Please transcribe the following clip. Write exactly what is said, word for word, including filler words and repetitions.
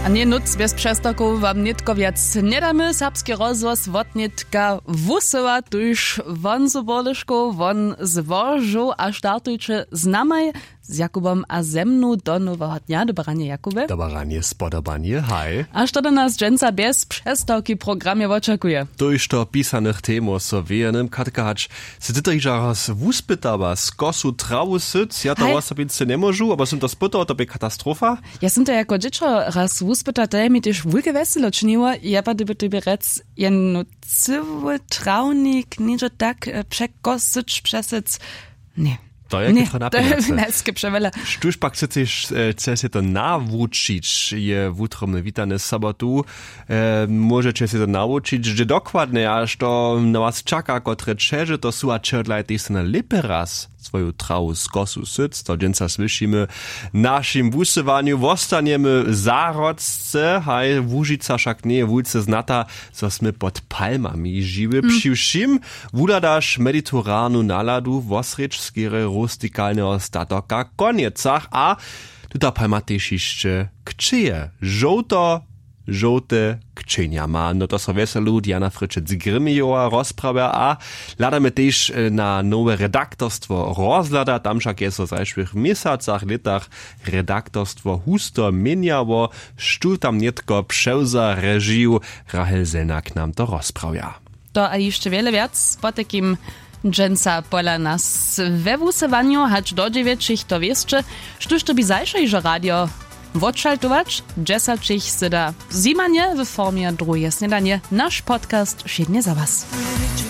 A nie nuc bez przestaków wam nitko wiec nie damy. Serbski rozhłos wotnitka wusyła tuż won z Borlyszku, won z Wożu, a startujcie z nami, z Jakubom a ze mną do nowego dnia. Dobranie, Jakubie. Dobranie, spodobanie, hej. A co do nas dżęca bez przestawki programie oczekuje? Durch to pisanych temu so wienem katkać, se ty ich raz wuspytała z kosu trawu syc, ja to was sobie nie możu, aber sind das Butter, to by katastrofa? Ja sam to jako dziecko raz wuspyta, to mi też wulke weselo czyniło, ja pa dyby ty rec jedno cywy traunik, niże tak przekosyć, przesyc, nie. To jak nie, to napisać? Nie, skiprzewele. Sztuż pak chcesz, chcesz się to nawuczyć, je w utromne witane sobotu, e, możecie się to nauczyć, że dokładnie, aż to na was czeka, kotre czerze, to są a czerdlaj, ty się na lepe raz swoją trawu z kosu syc, to dżęca słyszymy naszym wusywaniu, wostaniemy zarodce, haj, wóżyca szak nie, wulce znata, co sme pod palmami żyły, mm. przy všim wuladasz mediterranu naladu, wosrecz skiery rustikalnego statoka koniecach, a tuta palma też jeszcze kczyje, żołto, żołte kczynia ma. No to so weselu Diana Fryczec z Grimiowa rozprawia, a ladamy też na nowe redaktorstwo rozlada, tam však je so zajszłych miesacach, letach redaktorstwo husto mieniało, sztu tam nietko przeuza reżiu, Rahel Zenak nam to rozprawia. To a jeszcze wiele wiac po takim dżęca pola nas we wusywaniu, hacz do dziewięciach to wieszcze, sztuż to by zajszejże radio odszaltować, dziesięć syda zimanie w formie drugie śniadanie. Nasz podcast szednie za was.